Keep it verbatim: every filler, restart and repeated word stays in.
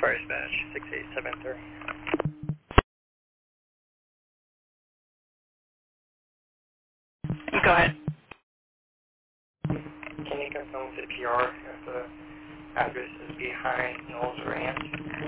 Fire Dispatch, six eight seven three. Go ahead. Can you confirm to the P R if the address is behind Knowles Ranch?